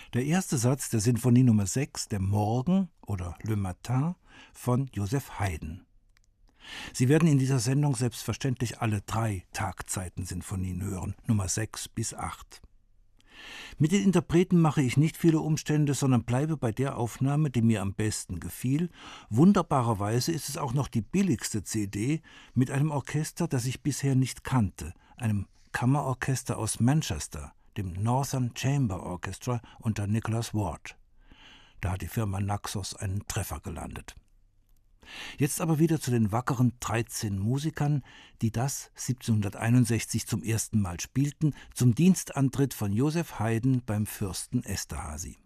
Der erste Satz der Sinfonie Nummer 6, der Morgen oder Le Matin von Joseph Haydn. Sie werden in dieser Sendung selbstverständlich alle 3 Tagzeiten-Sinfonien hören, Nummer 6 bis 8. Mit den Interpreten mache ich nicht viele Umstände, sondern bleibe bei der Aufnahme, die mir am besten gefiel. Wunderbarerweise ist es auch noch die billigste CD mit einem Orchester, das ich bisher nicht kannte, einem Kammerorchester aus Manchester, dem Northern Chamber Orchestra unter Nicholas Ward. Da hat die Firma Naxos einen Treffer gelandet. Jetzt aber wieder zu den wackeren 13 Musikern, die das 1761 zum ersten Mal spielten, zum Dienstantritt von Joseph Haydn beim Fürsten Esterhazy.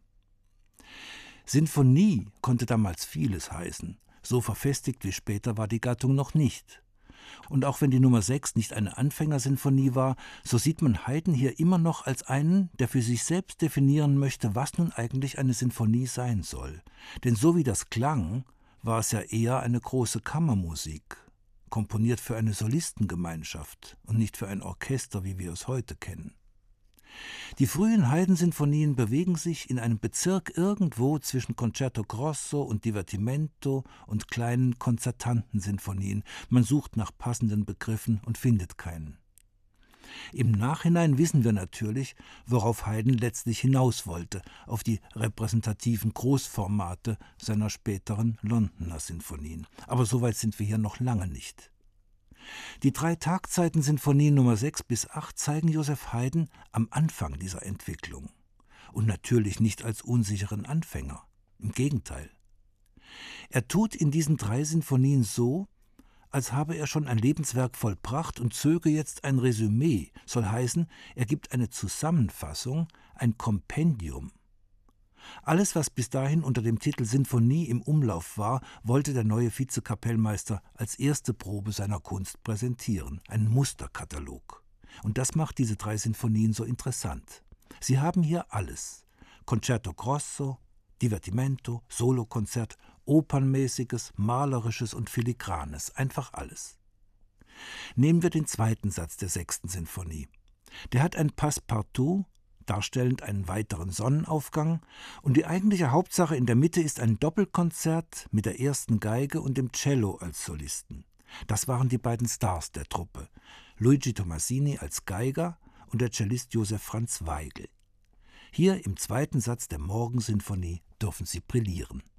Sinfonie konnte damals vieles heißen, so verfestigt wie später war die Gattung noch nicht. Und auch wenn die Nummer 6 nicht eine Anfängersinfonie war, so sieht man Haydn hier immer noch als einen, der für sich selbst definieren möchte, was nun eigentlich eine Sinfonie sein soll. Denn so wie das klang, war es ja eher eine große Kammermusik, komponiert für eine Solistengemeinschaft und nicht für ein Orchester, wie wir es heute kennen. Die frühen Haydn-Sinfonien bewegen sich in einem Bezirk irgendwo zwischen Concerto Grosso und Divertimento und kleinen Konzertanten-Sinfonien. Man sucht nach passenden Begriffen und findet keinen. Im Nachhinein wissen wir natürlich, worauf Haydn letztlich hinaus wollte, auf die repräsentativen Großformate seiner späteren Londoner Sinfonien. Aber so weit sind wir hier noch lange nicht. Die 3 Tagzeiten-Sinfonien Nummer 6 bis 8 zeigen Joseph Haydn am Anfang dieser Entwicklung. Und natürlich nicht als unsicheren Anfänger. Im Gegenteil. Er tut in diesen 3 Sinfonien so, als habe er schon ein Lebenswerk vollbracht und zöge jetzt ein Resümee, soll heißen, er gibt eine Zusammenfassung, ein Kompendium. Alles, was bis dahin unter dem Titel Sinfonie im Umlauf war, wollte der neue Vizekapellmeister als erste Probe seiner Kunst präsentieren, ein Musterkatalog. Und das macht diese 3 Sinfonien so interessant. Sie haben hier alles: Concerto Grosso, Divertimento, Solokonzert, Opernmäßiges, Malerisches und Filigranes, einfach alles. Nehmen wir den 2. Satz der 6. Sinfonie. Der hat ein Passepartout, darstellend einen weiteren Sonnenaufgang, und die eigentliche Hauptsache in der Mitte ist ein Doppelkonzert mit der ersten Geige und dem Cello als Solisten. Das waren die beiden Stars der Truppe, Luigi Tommasini als Geiger und der Cellist Josef Franz Weigl. Hier im 2. Satz der Morgensinfonie dürfen sie brillieren.